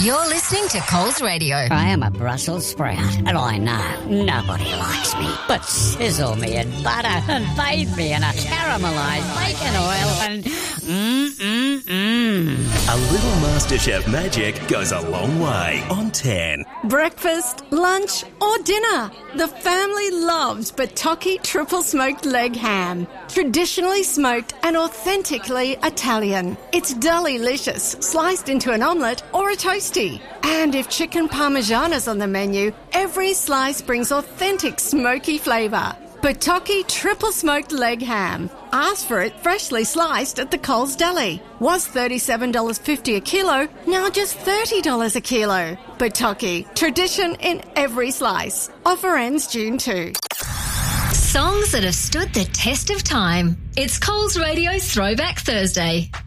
You're listening to Coles Radio. I am a Brussels sprout, and I know nobody likes me. But sizzle me in butter and bathe me in a caramelised bacon oil and A little MasterChef magic goes a long way on 10. Breakfast, lunch or dinner. The family loves Batocchi triple smoked leg ham. Traditionally smoked and authentically Italian. It's delicious, sliced into an omelette or a toastie. And if chicken parmesan is on the menu, every slice brings authentic smoky flavour. Batocchi triple smoked leg ham. Ask for it freshly sliced at the Coles Deli. Was $37.50 a kilo, now just $30 a kilo. Batocchi, tradition in every slice. Offer ends June 2. Songs that have stood the test of time. It's Coles Radio Throwback Thursday.